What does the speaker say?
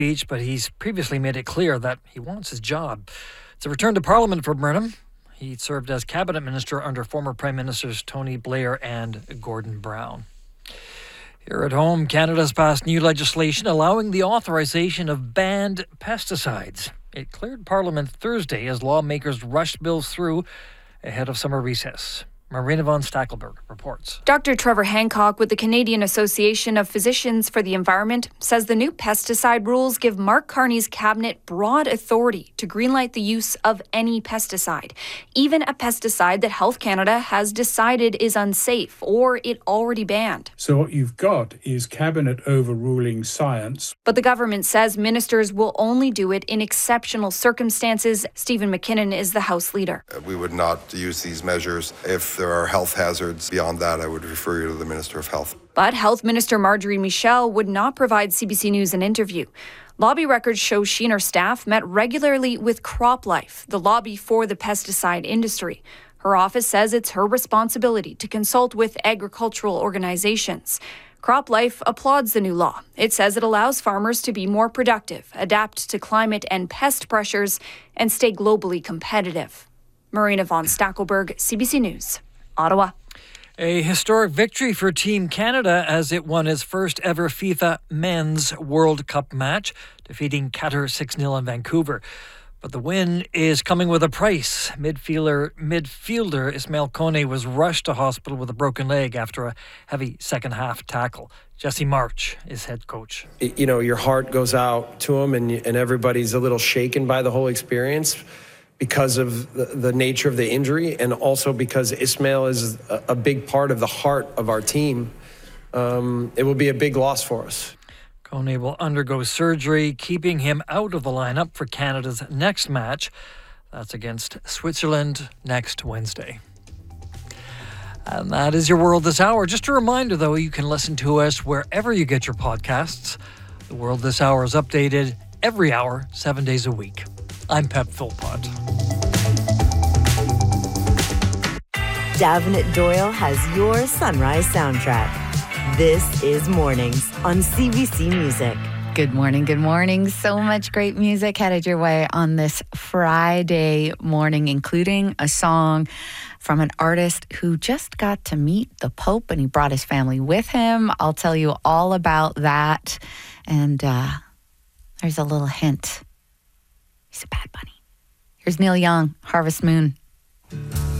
speech, but he's previously made it clear that he wants his job. It's a return to Parliament for Burnham. He served as cabinet minister under former Prime Ministers Tony Blair and Gordon Brown. Here at home, Canada's passed new legislation allowing the authorization of banned pesticides. It cleared Parliament Thursday as lawmakers rushed bills through ahead of summer recess. Marina von Stackelberg reports. Dr. Trevor Hancock with the Canadian Association of Physicians for the Environment says the new pesticide rules give Mark Carney's cabinet broad authority to greenlight the use of any pesticide, even a pesticide that Health Canada has decided is unsafe or it already banned. So what you've got is cabinet overruling science. But the government says ministers will only do it in exceptional circumstances. Stephen McKinnon is the House leader. We would not use these measures if there are health hazards. Beyond that, I would refer you to the Minister of Health. But Health Minister Marjorie Michel would not provide CBC News an interview. Lobby records show she and her staff met regularly with CropLife, the lobby for the pesticide industry. Her office says it's her responsibility to consult with agricultural organizations. CropLife applauds the new law. It says it allows farmers to be more productive, adapt to climate and pest pressures, and stay globally competitive. Marina von Stackelberg, CBC News, Ottawa. A historic victory for Team Canada as it won its first ever FIFA Men's World Cup match, defeating Qatar 6-0 in Vancouver. But the win is coming with a price. Midfielder Ismail Kone was rushed to hospital with a broken leg after a heavy second-half tackle. Jesse March is head coach. You know, your heart goes out to him and everybody's a little shaken by the whole experience, because of the nature of the injury and also because Ismail is a big part of the heart of our team. It will be a big loss for us. Kone will undergo surgery, keeping him out of the lineup for Canada's next match. That's against Switzerland next Wednesday. And that is your World This Hour. Just a reminder, though, you can listen to us wherever you get your podcasts. The World This Hour is updated every hour, 7 days a week. I'm Pep Philpott. Davenant Doyle has your sunrise soundtrack. This is Mornings on CBC Music. Good morning, good morning. So much great music headed your way on this Friday morning, including a song from an artist who just got to meet the Pope and he brought his family with him. I'll tell you all about that. And there's a little hint. He's a bad bunny. Here's Neil Young, Harvest Moon.